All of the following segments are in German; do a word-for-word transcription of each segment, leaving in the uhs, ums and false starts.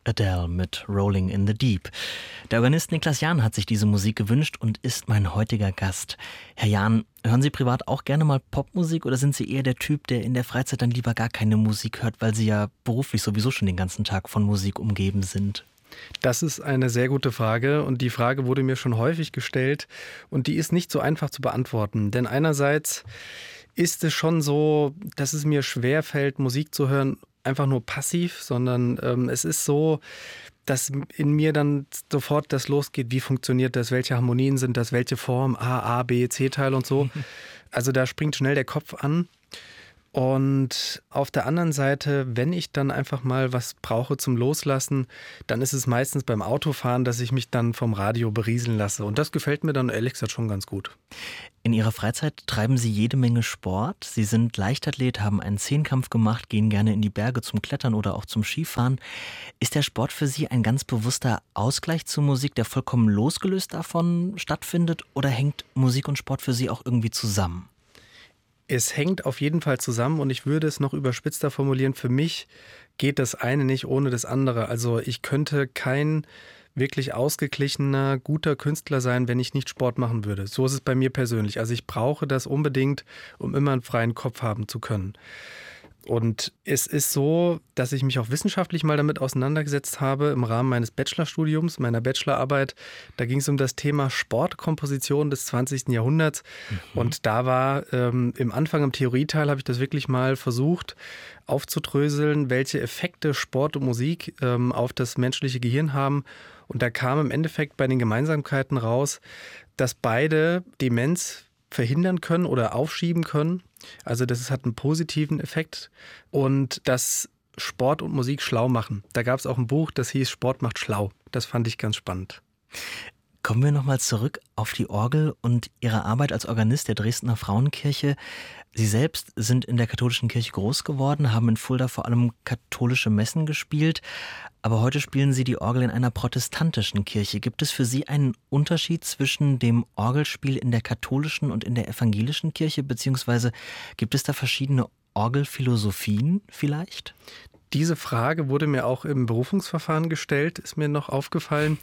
Adele mit Rolling in the Deep. Der Organist Niklas Jahn hat sich diese Musik gewünscht und ist mein heutiger Gast. Herr Jahn, hören Sie privat auch gerne mal Popmusik oder sind Sie eher der Typ, der in der Freizeit dann lieber gar keine Musik hört, weil Sie ja beruflich sowieso schon den ganzen Tag von Musik umgeben sind? Das ist eine sehr gute Frage und die Frage wurde mir schon häufig gestellt und die ist nicht so einfach zu beantworten. Denn einerseits ist es schon so, dass es mir schwerfällt, Musik zu hören, einfach nur passiv, sondern ähm, es ist so, dass in mir dann sofort das losgeht, wie funktioniert das, welche Harmonien sind das, welche Form, A, A, B, C-Teil und so. Also da springt schnell der Kopf an. Und auf der anderen Seite, wenn ich dann einfach mal was brauche zum Loslassen, dann ist es meistens beim Autofahren, dass ich mich dann vom Radio berieseln lasse. Und das gefällt mir dann ehrlich gesagt schon ganz gut. In Ihrer Freizeit treiben Sie jede Menge Sport. Sie sind Leichtathlet, haben einen Zehnkampf gemacht, gehen gerne in die Berge zum Klettern oder auch zum Skifahren. Ist der Sport für Sie ein ganz bewusster Ausgleich zur Musik, der vollkommen losgelöst davon stattfindet? Oder hängt Musik und Sport für Sie auch irgendwie zusammen? Es hängt auf jeden Fall zusammen und ich würde es noch überspitzter formulieren. Für mich geht das eine nicht ohne das andere. Also ich könnte kein wirklich ausgeglichener, guter Künstler sein, wenn ich nicht Sport machen würde. So ist es bei mir persönlich. Also ich brauche das unbedingt, um immer einen freien Kopf haben zu können. Und es ist so, dass ich mich auch wissenschaftlich mal damit auseinandergesetzt habe im Rahmen meines Bachelorstudiums, meiner Bachelorarbeit. Da ging es um das Thema Sportkomposition des zwanzigsten Jahrhunderts. Mhm. Und da war ähm, im Anfang, im Theorieteil, habe ich das wirklich mal versucht aufzudröseln, welche Effekte Sport und Musik ähm, auf das menschliche Gehirn haben. Und da kam im Endeffekt bei den Gemeinsamkeiten raus, dass beide Demenz verhindern können oder aufschieben können. Also das hat einen positiven Effekt und dass Sport und Musik schlau machen. Da gab es auch ein Buch, das hieß Sport macht schlau. Das fand ich ganz spannend. Kommen wir nochmal zurück auf die Orgel und Ihre Arbeit als Organist der Dresdner Frauenkirche. Sie selbst sind in der katholischen Kirche groß geworden, haben in Fulda vor allem katholische Messen gespielt. Aber heute spielen Sie die Orgel in einer protestantischen Kirche. Gibt es für Sie einen Unterschied zwischen dem Orgelspiel in der katholischen und in der evangelischen Kirche? Beziehungsweise gibt es da verschiedene Orgelphilosophien vielleicht? Diese Frage wurde mir auch im Berufungsverfahren gestellt, ist mir noch aufgefallen.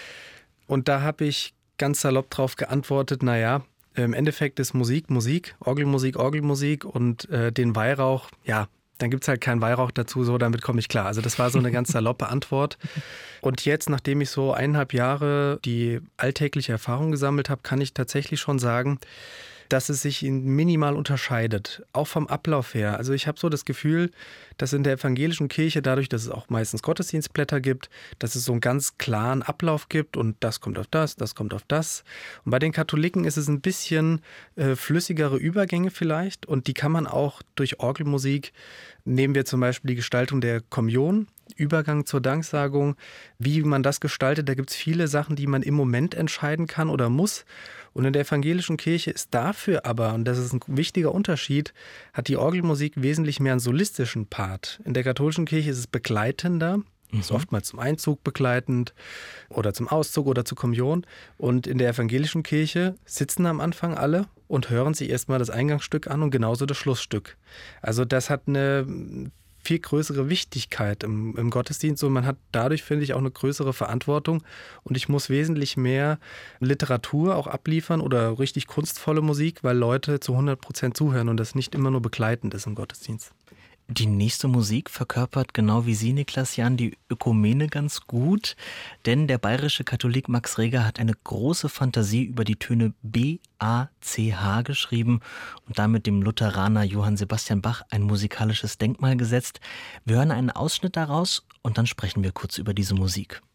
Und da habe ich ganz salopp drauf geantwortet, naja, im Endeffekt ist Musik Musik, Orgelmusik, Orgelmusik und äh, den Weihrauch, ja, dann gibt es halt keinen Weihrauch dazu, so damit komme ich klar. Also das war so eine ganz saloppe Antwort. Und jetzt, nachdem ich so eineinhalb Jahre die alltägliche Erfahrung gesammelt habe, kann ich tatsächlich schon sagen, dass es sich minimal unterscheidet, auch vom Ablauf her. Also ich habe so das Gefühl, dass in der evangelischen Kirche, dadurch, dass es auch meistens Gottesdienstblätter gibt, dass es so einen ganz klaren Ablauf gibt und das kommt auf das, das kommt auf das. Und bei den Katholiken ist es ein bisschen äh, flüssigere Übergänge vielleicht und die kann man auch durch Orgelmusik, nehmen wir zum Beispiel die Gestaltung der Kommunion, Übergang zur Danksagung, wie man das gestaltet, da gibt es viele Sachen, die man im Moment entscheiden kann oder muss. Und in der evangelischen Kirche ist dafür aber, und das ist ein wichtiger Unterschied, hat die Orgelmusik wesentlich mehr einen solistischen Part. In der katholischen Kirche ist es begleitender, mhm. ist oftmals zum Einzug begleitend oder zum Auszug oder zur Kommunion. Und in der evangelischen Kirche sitzen am Anfang alle und hören sich erstmal das Eingangsstück an und genauso das Schlussstück. Also das hat eine viel größere Wichtigkeit im, im Gottesdienst und man hat dadurch, finde ich, auch eine größere Verantwortung und ich muss wesentlich mehr Literatur auch abliefern oder richtig kunstvolle Musik, weil Leute zu hundert Prozent zuhören und das nicht immer nur begleitend ist im Gottesdienst. Die nächste Musik verkörpert genau wie Sie, Niklas Jahn, die Ökumene ganz gut, denn der bayerische Katholik Max Reger hat eine große Fantasie über die Töne B, A, C, H geschrieben und damit dem Lutheraner Johann Sebastian Bach ein musikalisches Denkmal gesetzt. Wir hören einen Ausschnitt daraus und dann sprechen wir kurz über diese Musik.